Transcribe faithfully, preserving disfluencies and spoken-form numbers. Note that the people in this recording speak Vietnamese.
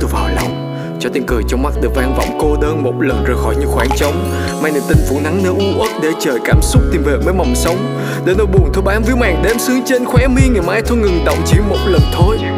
tôi vào lòng, cho tiếng cười trong mắt được vang vọng cô đơn một lần rời khỏi những khoảng trống. Mang niềm tin phủ nắng nơi u uất để trời cảm xúc tìm về với mầm sống. Để nỗi buồn thôi bám víu màn đêm sương trên khóe mi, ngày mai thôi ngừng động chỉ một lần thôi.